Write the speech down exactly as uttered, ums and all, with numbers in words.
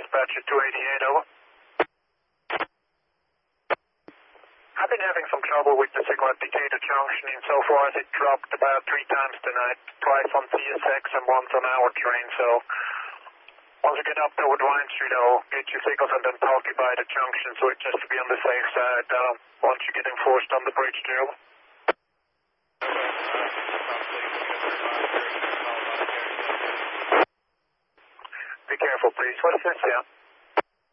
dispatcher two eighty-eight, over. I've been having some trouble with the signal at Decatur Junction insofar as it dropped about three times tonight, twice on C S X and once on our train, so once you get up there with Vine Street, I'll get your signals and then talk you by the junction, so it's just to be on the safe side uh, once you get enforced on the bridge, Joe. Be careful, please. What is this, yeah?